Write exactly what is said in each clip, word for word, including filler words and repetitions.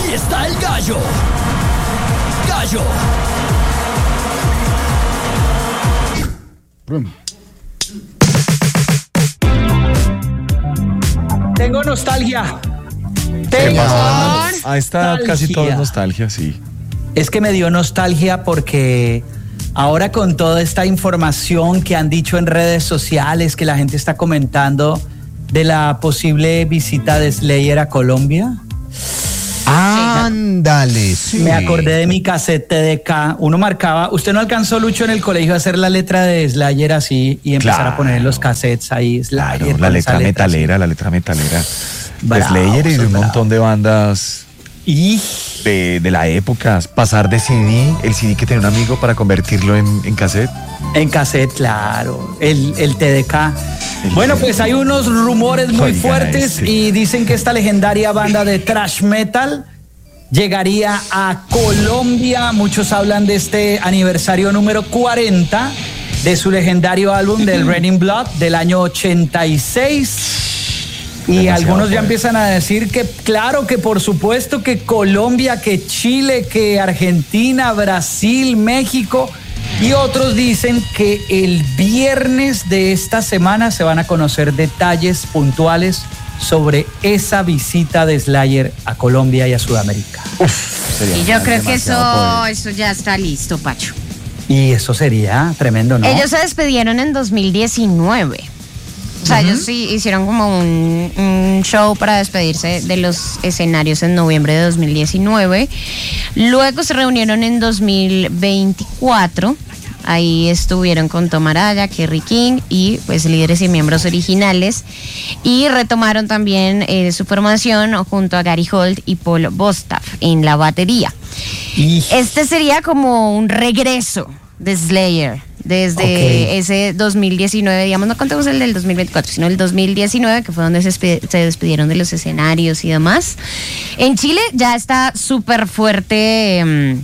Aquí está el gallo. Gallo. Tengo nostalgia. ¿Qué Tengo pasa? A esta edad casi todo es nostalgia. nostalgia, sí. Es que me dio nostalgia porque ahora con toda esta información que han dicho en redes sociales, que la gente está comentando de la posible visita de Slayer a Colombia. Ándale, sí. Me acordé de mi cassette T D K. Uno marcaba, usted no alcanzó, Lucho, en el colegio a hacer la letra de Slayer así y empezar Claro. a poner en los cassettes ahí Slayer. Claro, con la esa letra letra metalera, la letra metalera. De Bravo, Slayer y de un bravo. montón de bandas Y de, de la época. Pasar de C D, el C D que tenía un amigo para convertirlo en, en cassette. en cassette, claro, el, el T D K. El Bueno, T D K. pues hay unos rumores muy Oiga, fuertes este. y dicen que esta legendaria banda de thrash metal llegaría a Colombia. Muchos hablan de este aniversario número cuarenta de su legendario álbum del Raining Blood del año ochenta y seis. Y Demasiado algunos ya fuerte. empiezan a decir que, claro, que por supuesto que Colombia, que Chile, que Argentina, Brasil, México. Y otros dicen que el viernes de esta semana se van a conocer detalles puntuales sobre esa visita de Slayer a Colombia y a Sudamérica. Sería Y yo creo que demasiado eso, poder. eso ya está listo, Pacho. Y eso sería tremendo, ¿no? Ellos se despidieron en dos mil diecinueve. O sea, ellos sí hicieron como un, un show para despedirse de los escenarios en noviembre de dos mil diecinueve. Luego se reunieron en dos mil veinticuatro. Ahí estuvieron con Tom Araya, Kerry King y pues líderes y miembros originales. Y retomaron también eh, su formación junto a Gary Holt y Paul Bostaph en la batería. Y Este sería como un regreso de Slayer desde Ok. ese dos mil diecinueve, digamos, no contemos el del dos mil veinticuatro, sino el dos mil diecinueve, que fue donde se, espe- se despidieron de los escenarios y demás. En Chile ya está súper fuerte mm,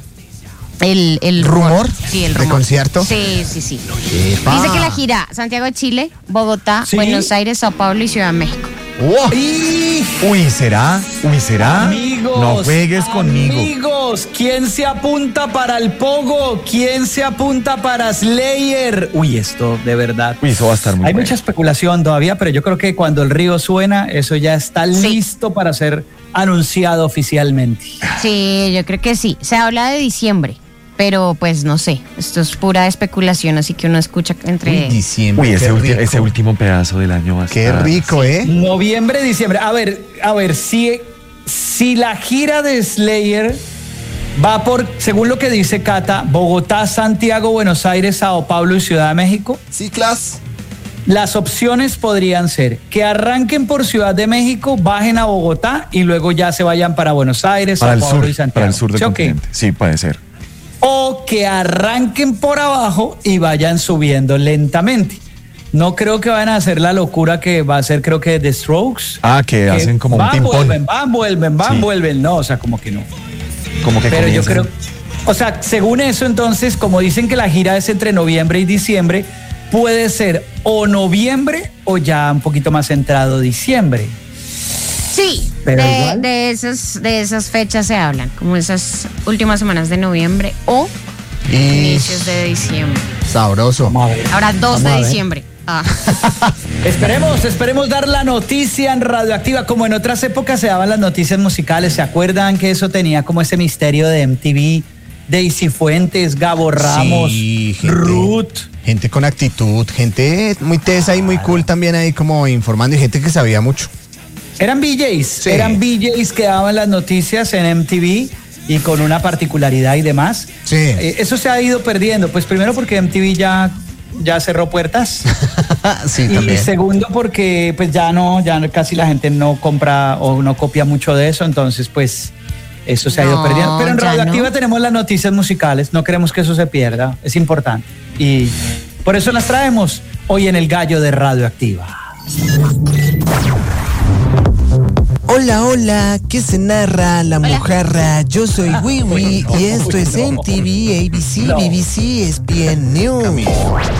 el, el ¿Rumor? Sí, el ¿De rumor. concierto? Sí, sí, sí. Epa. Dice que la gira Santiago de Chile, Bogotá, Sí. Buenos Aires, Sao Paulo y Ciudad de México. ¡Wow! y- Uy, ¿será? Uy, ¿será? Amigos, No juegues conmigo. Amigos, ¿quién se apunta para el Pogo? ¿Quién se apunta para Slayer? Uy, esto de verdad. Uy, eso va a estar muy Hay bueno. mucha especulación todavía, pero yo creo que cuando el río suena, eso ya está Sí. listo para ser anunciado oficialmente. Sí, yo creo que sí. Se habla de diciembre, pero pues no sé. Esto es pura especulación, así que uno escucha entre... Uy, diciembre. Uy, ese, qué ulti- rico. ese último pedazo del año va a Qué estar- rico, ¿eh? Noviembre, diciembre. A ver, a ver, si, si la gira de Slayer va por, según lo que dice Cata, Bogotá, Santiago, Buenos Aires, Sao Paulo y Ciudad de México, Sí, Clas. las opciones podrían ser que arranquen por Ciudad de México, bajen a Bogotá y luego ya se vayan para Buenos Aires, Para Sao el Paulo sur, y Santiago. para el sur del ¿Sí o qué? continente. Sí, puede ser. O que arranquen por abajo y vayan subiendo lentamente. No creo que vayan a hacer la locura que va a hacer, creo que The Strokes. Ah, que hacen como un van, ping-pong. vuelven, van, vuelven, van, Sí. vuelven. No, o sea, como que no. Como que Pero yo comienzan- creo, o sea, según eso, entonces, como dicen que la gira es entre noviembre y diciembre, puede ser o noviembre o ya un poquito más entrado diciembre. Sí, Pero de, igual. de esas, de esas fechas se hablan, como esas últimas semanas de noviembre o Y inicios de diciembre. sabroso. Vamos a ver. Ahora dos Vamos a de ver. diciembre. Ah. Esperemos, esperemos dar la noticia en Radioactiva, como en otras épocas se daban las noticias musicales. ¿Se acuerdan que eso tenía como ese misterio de M T V? Daisy Fuentes, Gabo Ramos, Sí, gente- Ruth. Gente con actitud, gente muy tesa y muy cool también ahí como informando y gente que sabía mucho. Eran V Js, Sí. eran V Js que daban las noticias en M T V y con una particularidad y demás. Sí. Eh, eso se ha ido perdiendo, pues primero porque M T V ya, ya cerró puertas Sí, y también. segundo porque pues ya no, ya no- casi la gente no compra o no copia mucho de eso, entonces pues eso se ha ido No, perdiendo. Pero en ya Radioactiva no. tenemos las noticias musicales, no queremos que eso se pierda, es importante. Y por eso las traemos hoy en el Gallo de Radioactiva. Hola, hola, ¿qué se narra la mojarra? Yo soy Wiwi y esto es M T V, A B C, B B C, E S P N News.